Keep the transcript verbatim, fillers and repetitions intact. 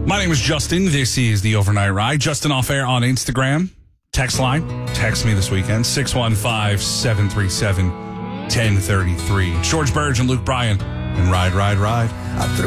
My name is Justin. This is the Overnight Ride. Justin Off Air on Instagram. Text line. Text me this weekend. six one five, seven three seven, one zero three three. George Burge and Luke Bryan. And Ride, Ride, Ride. I threw